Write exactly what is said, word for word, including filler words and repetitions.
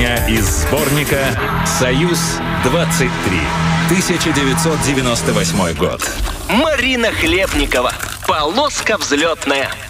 песня из сборника «Союз-двадцать три», тысяча девятьсот девяносто восьмой год. Марина Хлебникова. «Полоска взлетная».